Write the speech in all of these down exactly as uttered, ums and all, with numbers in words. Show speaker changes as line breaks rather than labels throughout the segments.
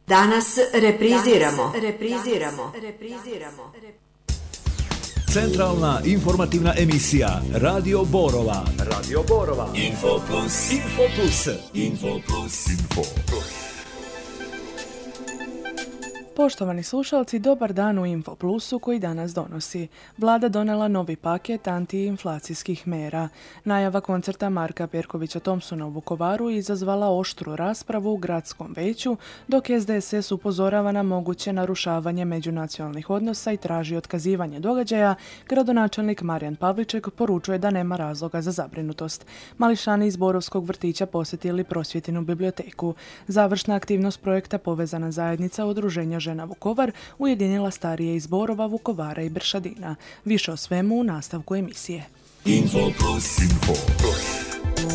Danas repriziramo, Danas repriziramo, repriziramo.
Centralna informativna emisija Radio Borova. Radio Borova. Info Plus. Info Plus. Info Plus. Info Plus.
Poštovani slušalci, dobar dan u Info Plusu koji danas donosi. Vlada donela novi paket antiinflacijskih mera. Najava koncerta Marka Perkovića Thompsona u Vukovaru izazvala oštru raspravu u gradskom veću, dok S D S S upozorava na moguće narušavanje međunacionalnih odnosa i traži otkazivanje događaja, gradonačelnik Marijan Pavliček poručuje da nema razloga za zabrinutost. Mališani iz Borovskog vrtića posjetili Prosvjetinu biblioteku. Završna aktivnost projekta Povezana zajednica udruženja Žena Vukovar ujedinila starije iz Borova, Vukovara i Bršadina. Više o svemu u nastavku emisije. Info Plus. Info Plus.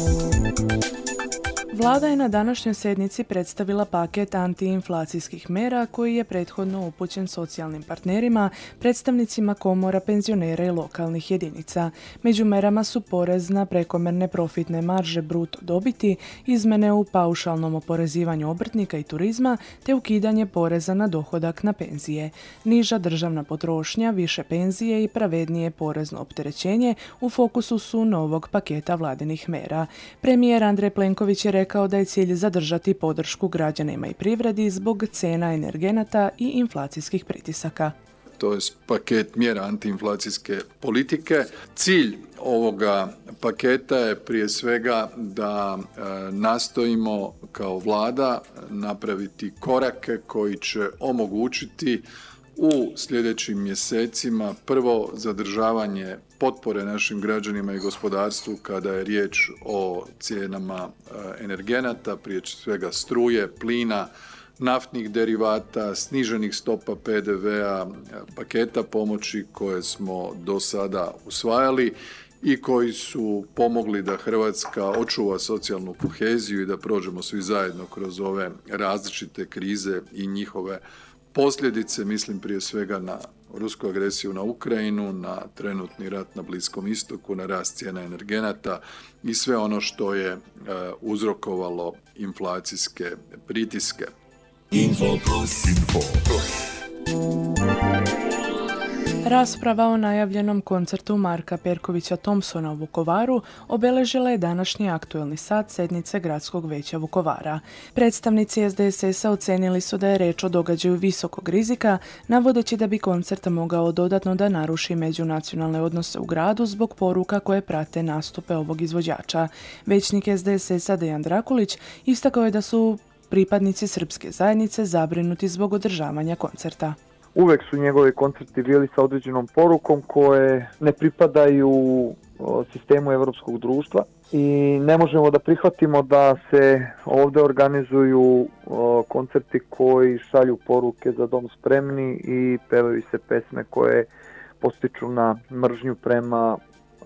Vlada je na današnjoj sjednici predstavila paket antiinflacijskih mera koji je prethodno upućen socijalnim partnerima, predstavnicima komora, penzionera i lokalnih jedinica. Među merama su porez na prekomerne profitne marže bruto dobiti, izmjene u paušalnom oporezivanju obrtnika i turizma te ukidanje poreza na dohodak na penzije. Niža državna potrošnja, više penzije i pravednije porezno opterećenje u fokusu su novog paketa vladinih mera. Premijer Andrej Plenković je rekao da je cilj zadržati podršku građanima i privredi zbog cena energenata i inflacijskih pritisaka.
To je paket mjera antiinflacijske politike. Cilj ovoga paketa je prije svega da e, nastojimo kao vlada napraviti korake koji će omogućiti u sljedećim mjesecima prvo zadržavanje potpore našim građanima i gospodarstvu kada je riječ o cijenama energenata, prije svega struje, plina, naftnih derivata, sniženih stopa P D V-a, paketa pomoći koje smo do sada usvajali i koji su pomogli da Hrvatska očuva socijalnu koheziju i da prođemo svi zajedno kroz ove različite krize i njihove posljedice. Mislim prije svega na rusku agresiju na Ukrajinu, na trenutni rat na Bliskom istoku, na rast cijena energenata i sve ono što je e, uzrokovalo inflacijske pritiske. Info Plus. Info Plus.
Rasprava o najavljenom koncertu Marka Perkovića Thompsona u Vukovaru obeležila je današnji aktualni sat sjednice Gradskog veća Vukovara. Predstavnici S D S S-a ocenili su da je reč o događaju visokog rizika, navodeći da bi koncert mogao dodatno da naruši međunacionalne odnose u gradu zbog poruka koje prate nastupe ovog izvođača. Većnik S D S S-a Dejan Drakulić istakao je da su pripadnici srpske zajednice zabrinuti zbog održavanja koncerta.
Uvijek su njegovi koncerti bili sa određenom porukom koje ne pripadaju sistemu europskog društva i ne možemo da prihvatimo da se ovdje organizuju koncerti koji šalju poruke za dom spremni i pevaju se pesme koje postiču na mržnju prema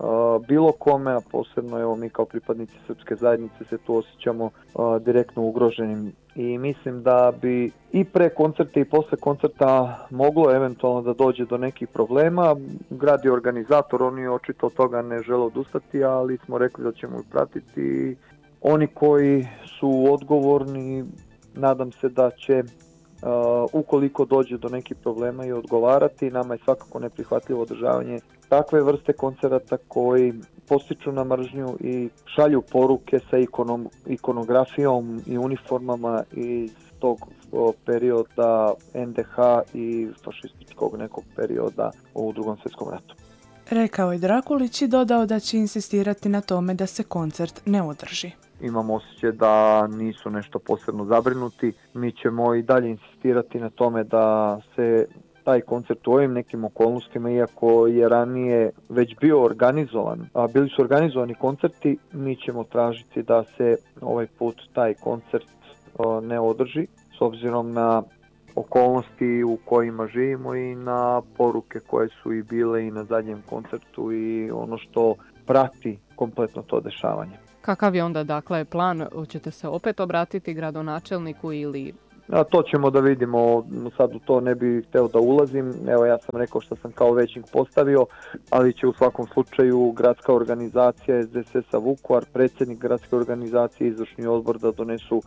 bilo kome, a posebno evo mi kao pripadnici srpske zajednice se tu osjećamo direktno ugroženim. I mislim da bi i pre koncerta i posle koncerta moglo eventualno da dođe do nekih problema. Grad je organizator, oni očito od toga ne žele odustati, ali smo rekli da ćemo ih pratiti. Oni koji su odgovorni, nadam se da će Uh, ukoliko dođe do nekih problema i odgovarati. Nama je svakako neprihvatljivo održavanje takve vrste koncerata koji postiču na mržnju i šalju poruke sa ikonom, ikonografijom i uniformama iz tog uh, perioda N D H i fašističkog nekog perioda u Drugom svjetskom ratu.
Rekao je Drakulić i dodao da će insistirati na tome da se koncert ne održi.
Imam osjećaj da nisu nešto posebno zabrinuti. Mi ćemo i dalje insistirati na tome da se taj koncert u ovim nekim okolnostima, iako je ranije već bio organizovan, a bili su organizovani koncerti, mi ćemo tražiti da se ovaj put taj koncert ne održi s obzirom na okolnosti u kojima živimo i na poruke koje su i bile i na zadnjem koncertu i ono što prati kompletno to dešavanje.
Kakav je onda dakle plan? Hoćete se opet obratiti gradonačelniku ili...
A to ćemo da vidimo, sad u to ne bih hteo da ulazim, evo ja sam rekao što sam kao većnik postavio, ali će u svakom slučaju gradska organizacija S D S S-a Vukovar, predsjednik gradske organizacije, izvršni odbor da donesu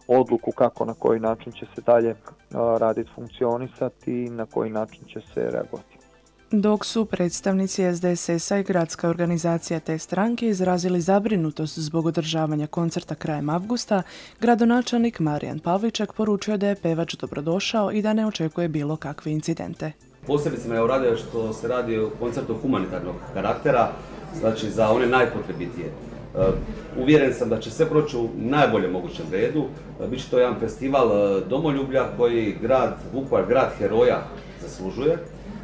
odluku kako na koji način će se dalje raditi, funkcionisati i na koji način će se reagovati.
Dok su predstavnici S D S S-a i gradska organizacija te stranke izrazili zabrinutost zbog održavanja koncerta krajem avgusta, gradonačelnik Marijan Pavliček poručio da je pevač dobrodošao i da ne očekuje bilo kakve incidente.
Posebice me je uradio što se radi o koncertu humanitarnog karaktera, znači za one najpotrebitije. Uvjeren sam da će sve proći u najboljem mogućem redu. Biće to jedan festival domoljublja koji grad Vukovar, grad heroja, zaslužuje.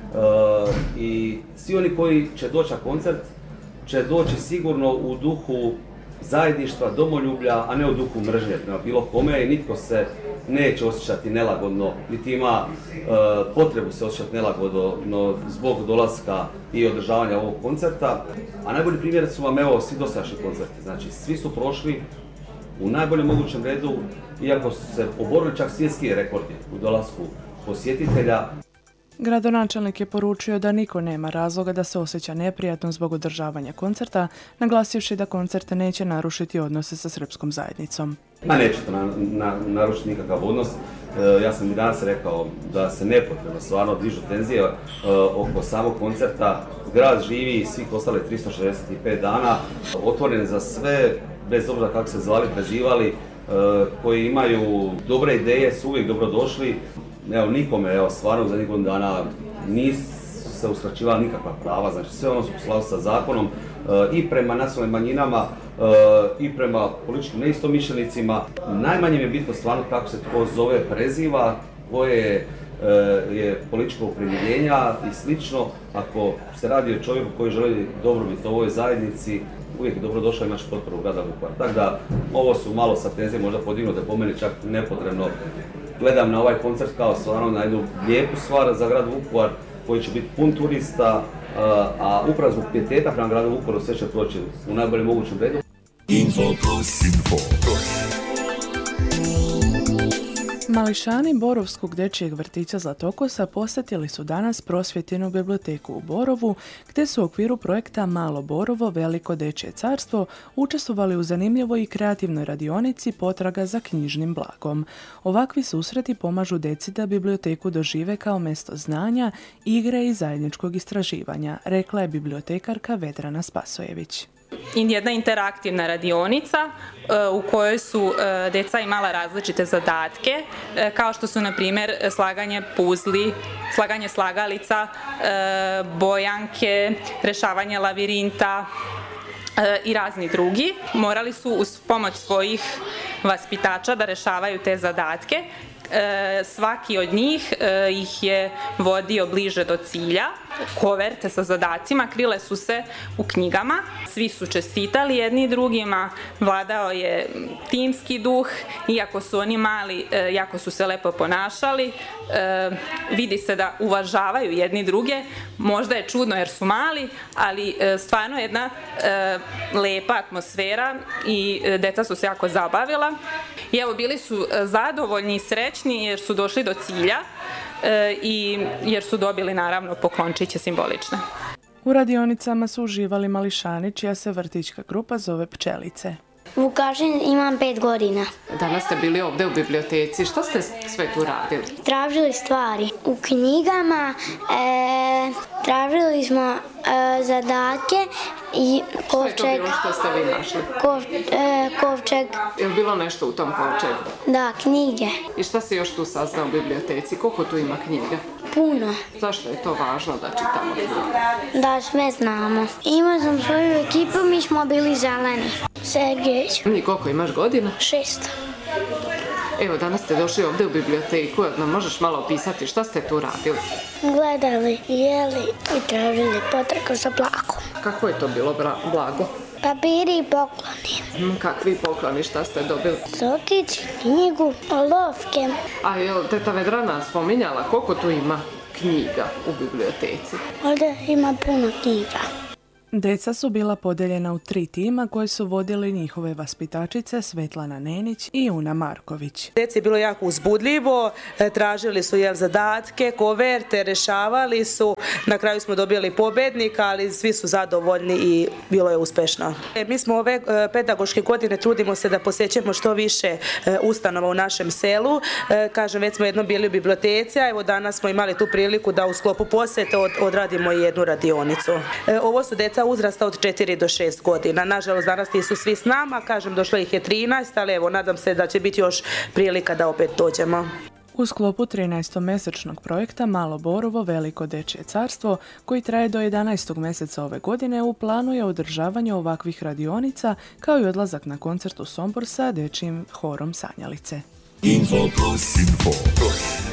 I svi oni koji će doći na koncert će doći sigurno u duhu zajedništva, domoljublja, a ne u duhu mržnje prema bilo kome i nitko se neće osjećati nelagodno, niti ima e, potrebu se osjećati nelagodno zbog dolaska i održavanja ovog koncerta. A najbolji primjer su vam evo svi dosadašnji koncerti, znači svi su prošli u najboljem mogućem redu, iako su se oborili čak svjetski rekordi u dolasku posjetitelja.
Gradonačelnik je poručio da niko nema razloga da se osjeća neprijatno zbog održavanja koncerta, naglasivši da koncert neće narušiti odnose sa srpskom zajednicom.
Ma neće to na, na, narušiti nikakav odnos. E, ja sam i danas rekao da se nepotrebno stvarno dižu tenzije e, oko samog koncerta. Grad živi svih ostale tristo šezdeset pet dana, otvoren za sve, bez obzira kako se zvali, prezivali, e, koji imaju dobre ideje, su uvijek dobrodošli. Evo, nikome, evo, stvarno za nikom dana nisu se uskraćivala nikakva prava, znači sve ono su u skladu sa zakonom e, i prema nacionalnim manjinama e, i prema političkim neistomišljenicima. Najmanje mi je bitno stvarno kako se to zove, preziva, koje e, je političko opredjeljenja i slično. Ako se radi o čovjeku koji želi dobrobit ovoj zajednici, uvijek je dobrodošao i naš potporu grada Vukovara. Tako da, ovo su malo sa tenzije možda podignute, po meni čak nepotrebno. Gledam na ovaj koncert kao stvarno na jednu lijepu stvar za grad Vukovar koji će biti pun turista, a upravo zbog pijeteta prema gradu Vukovaru sve će proći u najboljem mogućem redu. Info plus. Info plus.
Mališani Borovskog dečijeg vrtića Zlatokosa posjetili su danas prosvjetinu biblioteku u Borovu, gdje su u okviru projekta Malo Borovo, veliko dečje carstvo učestvovali u zanimljivoj i kreativnoj radionici potraga za knjižnim blagom. Ovakvi susreti pomažu deci da biblioteku dožive kao mjesto znanja, igre i zajedničkog istraživanja, rekla je bibliotekarka Vedrana Spasojević.
Jedna interaktivna radionica u kojoj su djeca imala različite zadatke, kao što su na primjer slaganje puzli, slaganje slagalica, bojanke, rješavanje lavirinta i razni drugi. Morali su uz pomoć svojih vaspitača da rješavaju te zadatke. Svaki od njih ih je vodio bliže do cilja. Koverte sa zadacima krile su se u knjigama. Svi su čestitali jedni drugima, vladao je timski duh, iako su oni mali, jako su se lepo ponašali. Vidi se da uvažavaju jedni druge, možda je čudno jer su mali, ali stvarno jedna lepa atmosfera i deca su se jako zabavila. I evo, bili su zadovoljni i srećni jer su došli do cilja i jer su dobili naravno poklončiće simbolične.
U radionicama su uživali mališani čija se vrtićka grupa zove Pčelice.
Vukašin, imam pet godina.
Danas ste bili ovdje u biblioteci. Što ste sve tu radili?
Tražili stvari. U knjigama e, tražili smo e, zadatke i kovčeg.
Što je to bilo što ste vi našli?
Kov, e, kovčeg.
Je li bilo nešto u tom kovčegu?
Da, knjige.
I šta si još tu saznao u biblioteci? Koliko tu ima knjiga?
Puno.
Zašto je to važno da čitamo knjige?
Da, sve znamo. Imao sam svoju ekipu, mi smo bili zeleni. Sergej.
I koliko imaš godina?
Šest.
Evo, danas ste došli ovdje u biblioteku, nam možeš malo opisati šta ste tu radili?
Gledali, jeli i tražili potragu za blagom.
Kako je to bilo blago?
Papiri i pokloni.
Hmm, kakvi pokloni, šta ste dobili?
Sokić, knjigu, olovke.
A je teta Vedrana spominjala koliko tu ima knjiga u biblioteci?
Ovdje ima puno knjiga.
Deca su bila podijeljena u tri tima koje su vodili njihove vaspitačice Svetlana Nenić i Una Marković.
Deci je bilo jako uzbudljivo, tražili su jel, zadatke, koverte, rešavali su, na kraju smo dobili pobednika, ali svi su zadovoljni i bilo je uspešno. Mi smo ove pedagoške godine trudimo se da posjećujemo što više ustanova u našem selu. Kažem, već smo jednom bili u biblioteci, a evo danas smo imali tu priliku da u sklopu posete odradimo i jednu radionicu. Ovo su deca uzrasta od četiri do šest godina. Nažalost, danas nisu svi s nama, kažem, došlo ih je trinaest, ali evo, nadam se da će biti još prilika da opet dođemo.
U sklopu trinaestomjesečnog projekta Malo Borovo, Veliko dečje carstvo, koji traje do jedanaestog mjeseca ove godine, u planu je održavanje ovakvih radionica, kao i odlazak na koncert u Sombor sa dečjim horom Sanjalice. Info plus. Info plus.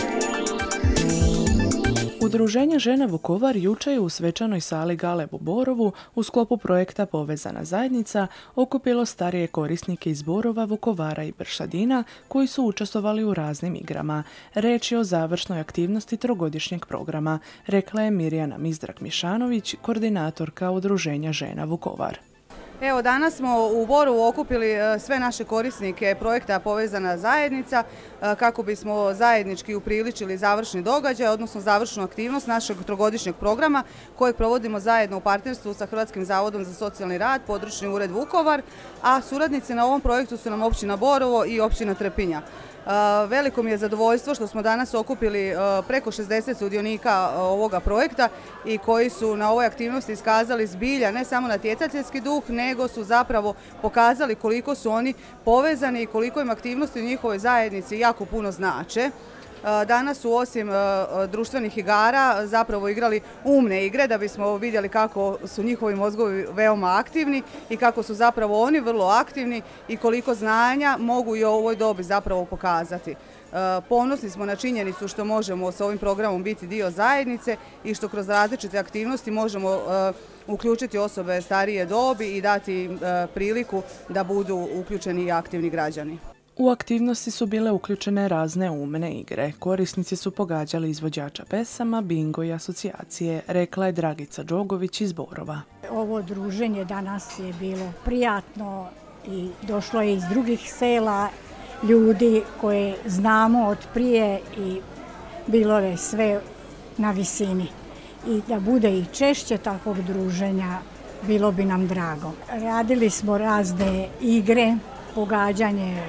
Udruženje Žena Vukovar jučer je u svečanoj sali Galeb u Borovu u sklopu projekta Povezana zajednica okupilo starije korisnike iz Borova, Vukovara i Bršadina koji su učestvovali u raznim igrama. Reč je o završnoj aktivnosti trogodišnjeg programa, rekla je Mirjana Mizdrak-Mišanović, koordinatorka Udruženja Žena Vukovar.
Evo, danas smo u Borovu okupili sve naše korisnike projekta Povezana zajednica kako bismo zajednički upriličili završni događaj, odnosno završnu aktivnost našeg trogodišnjeg programa kojeg provodimo zajedno u partnerstvu sa Hrvatskim zavodom za socijalni rad, područni ured Vukovar, a suradnici na ovom projektu su nam općina Borovo i općina Trpinja. Veliko mi je zadovoljstvo što smo danas okupili preko šezdeset sudionika ovoga projekta i koji su na ovoj aktivnosti iskazali zbilja ne samo natjecateljski duh, nego su zapravo pokazali koliko su oni povezani i koliko im aktivnosti u njihovoj zajednici jako puno znače. Danas su osim društvenih igara zapravo igrali umne igre da bismo vidjeli kako su njihovi mozgovi veoma aktivni i kako su zapravo oni vrlo aktivni i koliko znanja mogu i u ovoj dobi zapravo pokazati. Ponosni smo na činjenicu što možemo s ovim programom biti dio zajednice i što kroz različite aktivnosti možemo uključiti osobe starije dobi i dati im priliku da budu uključeni i aktivni građani.
U aktivnosti su bile uključene razne umne igre. Korisnici su pogađali izvođača pesama, bingo i asocijacije, rekla je Dragica Đogović iz Borova.
Ovo druženje danas je bilo prijatno i došlo je iz drugih sela ljudi koje znamo od prije i bilo je sve na visini. I da bude i češće takvog druženja, bilo bi nam drago. Radili smo razne igre, pogađanje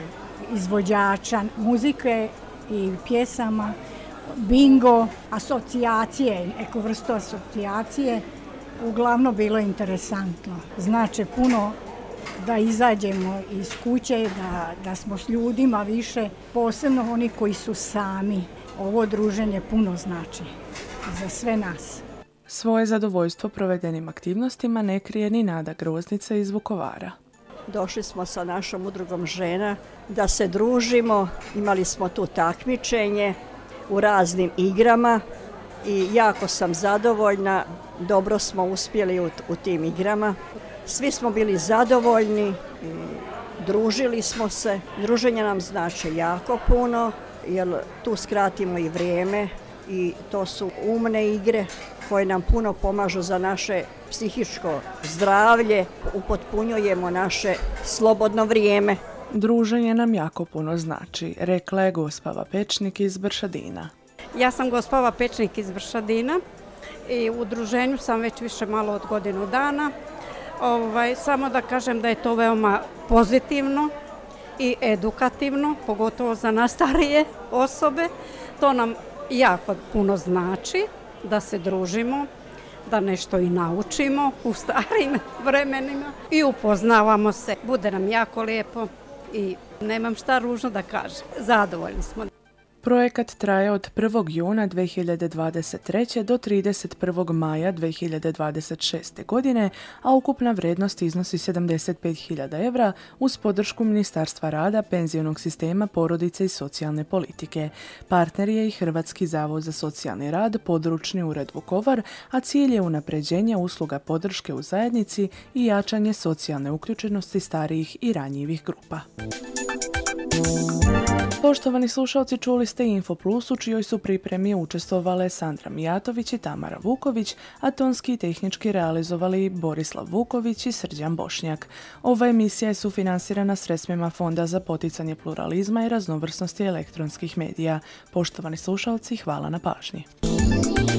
izvođača muzike i pjesama, bingo, asocijacije, neku vrstu asocijacije, uglavnom bilo interesantno. Znači puno da izađemo iz kuće, da, da smo s ljudima više, posebno oni koji su sami. Ovo druženje puno znači za sve nas.
Svoje zadovoljstvo provedenim aktivnostima ne krije ni Nada Groznica iz Vukovara.
Došli smo sa našom udrugom žena da se družimo, imali smo tu takmičenje u raznim igrama i jako sam zadovoljna, dobro smo uspjeli u, u tim igrama. Svi smo bili zadovoljni, družili smo se, druženje nam znači jako puno jer tu skratimo i vrijeme i to su umne igre koje nam puno pomažu za naše psihičko zdravlje, upotpunjujemo naše slobodno vrijeme.
Druženje nam jako puno znači, rekla je Gospava Pečnik iz Bršadina.
Ja sam Gospava Pečnik iz Bršadina i u udruženju sam već više malo od godinu dana. Ovaj, samo da kažem da je to veoma pozitivno i edukativno, pogotovo za nas starije osobe. To nam jako puno znači da se družimo, da nešto i naučimo u starim vremenima i upoznavamo se. Bude nam jako lijepo i nemam šta ružno da kažem. Zadovoljni smo.
Projekat traje od prvog juna dve hiljade dvadeset treće do trideset prvog maja dve hiljade dvadeset šeste. godine, a ukupna vrijednost iznosi sedamdeset pet hiljada evra uz podršku Ministarstva rada, penzionog sistema, porodice i socijalne politike. Partner je i Hrvatski zavod za socijalni rad, područni ured Vukovar, a cilj je unapređenje usluga podrške u zajednici i jačanje socijalne uključenosti starijih i ranjivih grupa. Poštovani slušalci, čuli ste Info Plus u čijoj su pripremi učestvovale Sandra Mijatović i Tamara Vuković, a tonski i tehnički realizovali Borislav Vuković i Srđan Bošnjak. Ova emisija je sufinansirana sredstvima Fonda za poticanje pluralizma i raznovrsnosti elektronskih medija. Poštovani slušalci, hvala na pažnji.